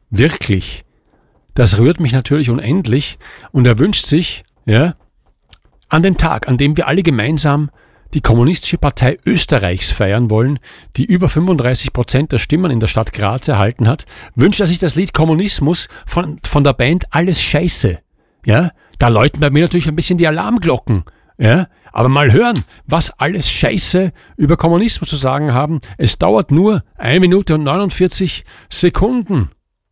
Wirklich. Das rührt mich natürlich unendlich und er wünscht sich, ja, an dem Tag, an dem wir alle gemeinsam die Kommunistische Partei Österreichs feiern wollen, die über 35% der Stimmen in der Stadt Graz erhalten hat, wünscht er sich das Lied Kommunismus von der Band Alles Scheiße. Ja, da läuten bei mir natürlich ein bisschen die Alarmglocken. Ja, aber mal hören, was Alles Scheiße über Kommunismus zu sagen haben. Es dauert nur 1 Minute und 49 Sekunden.